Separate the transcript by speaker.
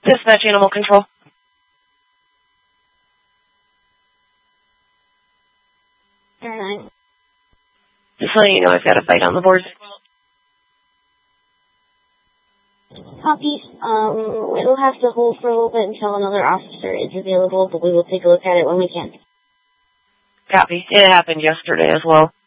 Speaker 1: Dispatch Animal Control.
Speaker 2: Alright.
Speaker 1: Just letting you know I've got a bite on the board.
Speaker 2: Copy. We'll have to hold for a little bit until another officer is available, but we will take a look at it when we can.
Speaker 1: Copy. It happened yesterday as well.